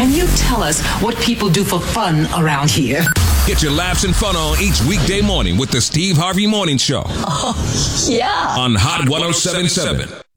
Can you tell us what people do for fun around here? Get your laughs and fun on each weekday morning with the Steve Harvey Morning Show. Oh, yeah. On Hot 107.7.